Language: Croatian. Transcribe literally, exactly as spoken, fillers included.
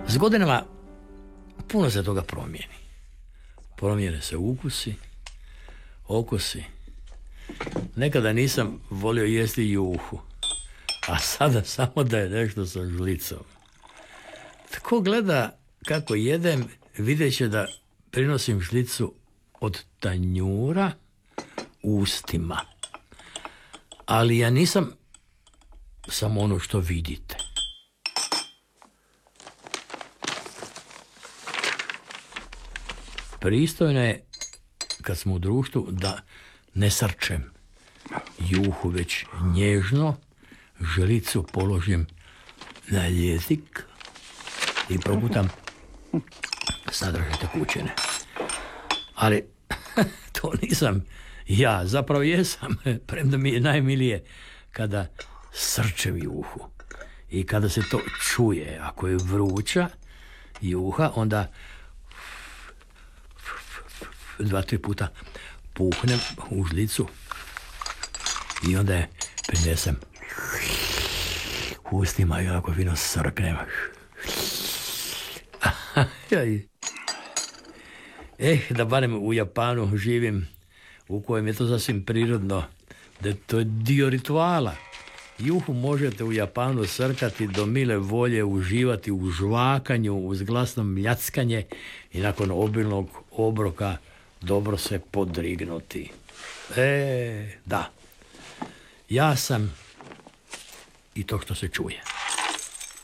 S godinama puno se toga promijeni. Promijene se ukusi, okusi. Nekada nisam volio jesti juhu, a sada samo da je nešto sa žlicom. Tko gleda kako jedem, vidjet će da prinosim žlicu od tanjura ustima. Ali ja nisam samo ono što vidite. Pristojno je, kad smo u društvu, da ne srčem juhu, već nježno žlicu položim na jezik i progutam sadržaj tekućine. Ali to nisam ja, zapravo jesam, premda mi je najmilije kada srčem juhu. I kada se to čuje, ako je vruća juha, onda dva, tri puta puhnem u žlicu i onda je prinesem ustima i onako fino srknem. Eh, da barem u Japanu živim, u kojem je to sasvim prirodno, da to je dio rituala. Juhu možete u Japanu srkati do mile volje, uživati u žvakanju, uz glasno mljackanje i nakon obilnog obroka dobro se podrignuti. E, da. Ja sam i to što se čuje.